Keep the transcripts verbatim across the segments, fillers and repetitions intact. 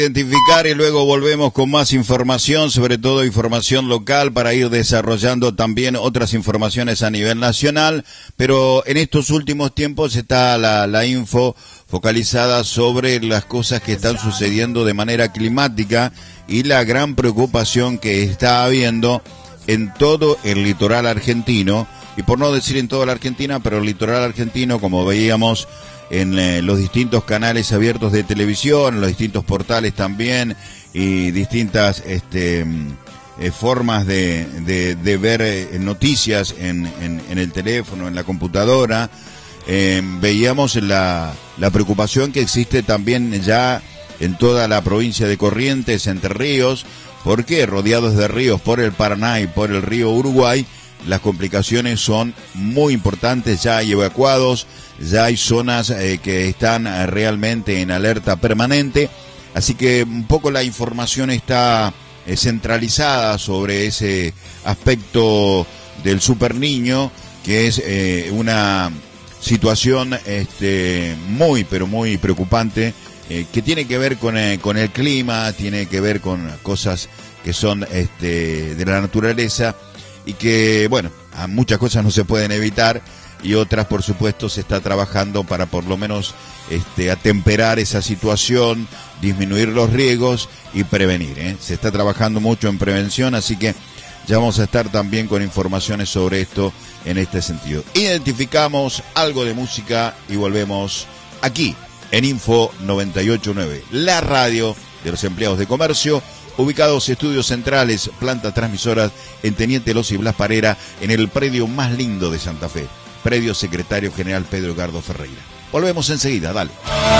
Identificar y luego volvemos con más información, sobre todo información local, para ir desarrollando también otras informaciones a nivel nacional, pero en estos últimos tiempos está la, la info focalizada sobre las cosas que están sucediendo de manera climática y la gran preocupación que está habiendo en todo el litoral argentino, y por no decir en toda la Argentina, pero el litoral argentino, como veíamos en eh, los distintos canales abiertos de televisión, en los distintos portales también, y distintas este, eh, formas de, de, de ver eh, noticias en, en, en el teléfono, en la computadora, eh, veíamos la, la preocupación que existe también ya en toda la provincia de Corrientes, Entre Ríos, porque rodeados de ríos por el Paraná y por el río Uruguay, las complicaciones son muy importantes. Ya hay evacuados, ya hay zonas eh, que están eh, realmente en alerta permanente, así que un poco la información está eh, centralizada sobre ese aspecto del Super Niño, que es eh, una situación este, muy, pero muy preocupante, eh, que tiene que ver con, eh, con el clima, tiene que ver con cosas que son este, de la naturaleza, y que, bueno, a muchas cosas no se pueden evitar, y otras, por supuesto, se está trabajando para por lo menos este, atemperar esa situación, disminuir los riesgos y prevenir, ¿eh? Se está trabajando mucho en prevención, así que ya vamos a estar también con informaciones sobre esto en este sentido. Identificamos algo de música y volvemos aquí en Info noventa y ocho punto nueve, la radio de los empleados de comercio, ubicados estudios centrales, plantas transmisoras en Teniente Los y Blas Parera, en el predio más lindo de Santa Fe, predio Secretario General Pedro Edgardo Ferreira. Volvemos enseguida, dale.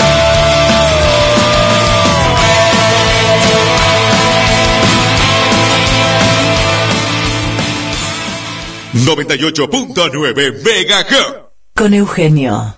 noventa y ocho punto nueve Megahertz. Con Eugenio.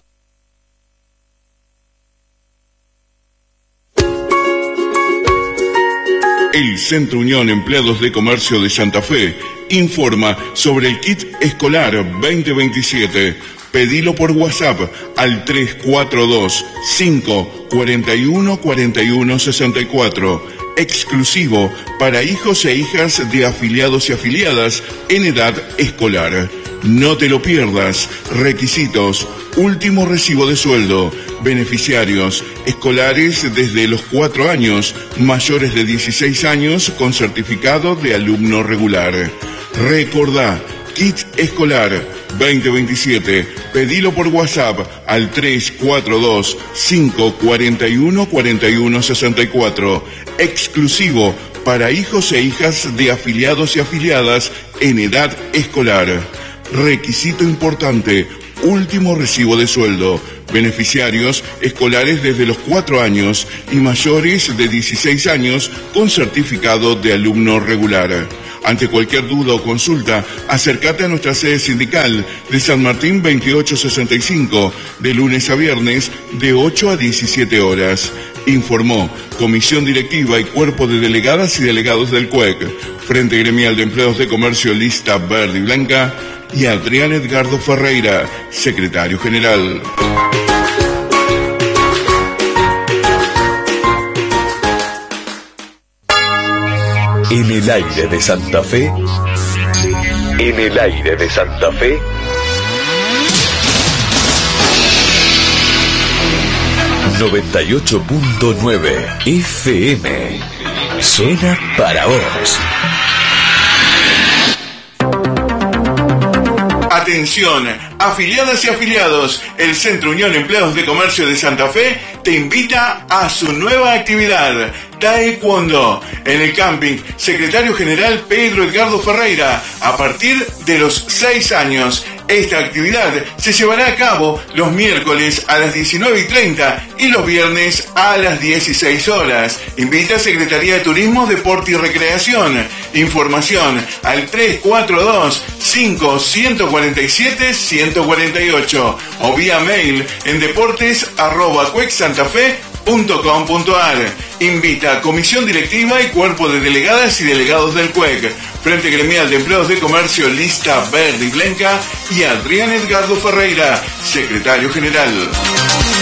El Centro Unión Empleados de Comercio de Santa Fe informa sobre el kit escolar veinte veintisiete. Pedilo por WhatsApp al tres cuatro dos, cinco cuatro uno, cuatro uno seis cuatro. Exclusivo para hijos e hijas de afiliados y afiliadas en edad escolar. No te lo pierdas. Requisitos: último recibo de sueldo. Beneficiarios: escolares desde los cuatro años, mayores de dieciséis años con certificado de alumno regular. Recordá, kit escolar veinte veintisiete. Pedilo por WhatsApp al tres cuatro dos, cinco cuatro uno, cuatro uno seis cuatro. Exclusivo para hijos e hijas de afiliados y afiliadas en edad escolar. Requisito importante: último recibo de sueldo. Beneficiarios: escolares desde los cuatro años y mayores de dieciséis años con certificado de alumno regular. Ante cualquier duda o consulta, acércate a nuestra sede sindical de San Martín veintiocho sesenta y cinco, de lunes a viernes, de ocho a diecisiete horas. Informó Comisión Directiva y Cuerpo de Delegadas y Delegados del C U E C, Frente Gremial de Empleados de Comercio Lista Verde y Blanca, y Adrián Edgardo Ferreira, Secretario General. En el aire de Santa Fe, en el aire de Santa Fe, noventa y ocho punto nueve F M, suena para vos. Atención, afiliadas y afiliados, el Centro Unión Empleados de Comercio de Santa Fe te invita a su nueva actividad, Taekwondo, en el camping Secretario General Pedro Edgardo Ferreira, a partir de los seis años. Esta actividad se llevará a cabo los miércoles a las diecinueve y treinta y los viernes a las dieciséis horas. Invita a Secretaría de Turismo, Deporte y Recreación. Información al tres cuatro dos, cinco cuatro siete, uno cuatro ocho o vía mail en deportes arroba cuexantafe punto com punto ar. Invita a Comisión Directiva y Cuerpo de Delegadas y Delegados del C U E C, Frente Gremial de Empleados de Comercio Lista Verde y Blanca, y Adrián Edgardo Ferreira, Secretario General.